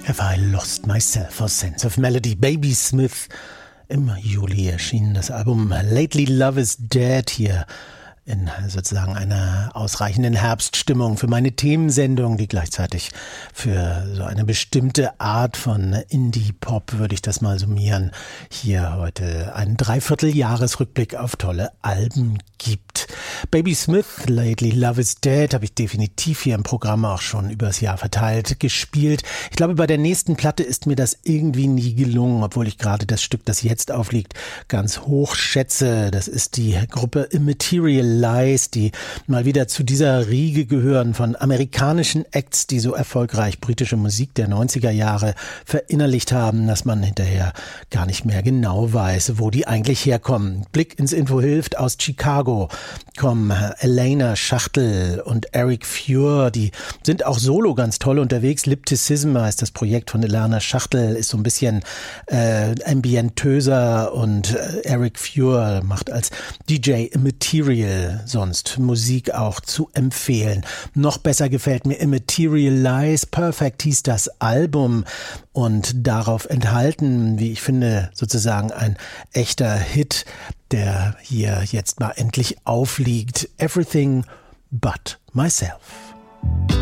Have I Lost Myself or Sense of Melody? Baby Smith. Im Juli erschien das Album Lately Love is Dead hier in sozusagen einer ausreichenden Herbststimmung für meine Themensendung, die gleichzeitig für so eine bestimmte Art von Indie-Pop, würde ich das mal summieren, hier heute einen Dreivierteljahresrückblick auf tolle Alben gibt. Baby Smith, Lately Love is Dead, habe ich definitiv hier im Programm auch schon übers Jahr verteilt gespielt. Ich glaube, bei der nächsten Platte ist mir das irgendwie nie gelungen, obwohl ich gerade das Stück, das jetzt aufliegt, ganz hoch schätze. Das ist die Gruppe Immaterial Lies, die mal wieder zu dieser Riege gehören von amerikanischen Acts, die so erfolgreich britische Musik der 90er Jahre verinnerlicht haben, dass man hinterher gar nicht mehr genau weiß, wo die eigentlich herkommen. Blick ins Info hilft. Aus Chicago kommen Elena Schachtel und Eric Fure, die sind auch solo ganz toll unterwegs. Lipticism heißt das Projekt von Elena Schachtel, ist so ein bisschen ambientöser und Eric Fure macht als DJ Immaterial sonst Musik auch zu empfehlen. Noch besser gefällt mir Immaterial Lies. Perfect hieß das Album und darauf enthalten, wie ich finde, sozusagen ein echter Hit, der hier jetzt mal endlich aufliegt. Everything but myself.